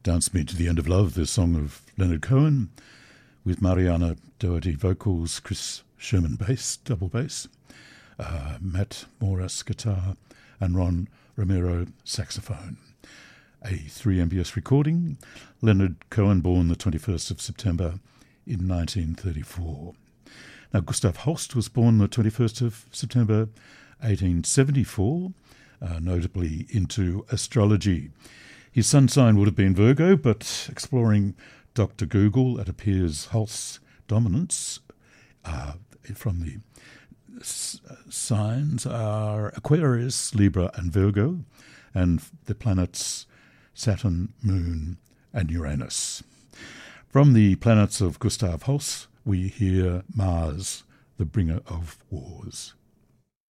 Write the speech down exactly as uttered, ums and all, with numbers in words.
Dance Me to the End of Love, the song of Leonard Cohen, with Mariana Doherty vocals, Chris Sherman bass, double bass, uh, Matt Moras guitar, and Ron Romero saxophone. A three M P S recording, Leonard Cohen, born the twenty-first of September in nineteen thirty-four. Now, Gustav Holst was born the twenty-first of September eighteen seventy-four, uh, notably into astrology. His sun sign would have been Virgo, but exploring Doctor Google, it appears Holst's dominance uh, from the s- signs are Aquarius, Libra and Virgo, and the planets Saturn, Moon and Uranus. From the planets of Gustav Holst, we hear Mars, the bringer of wars.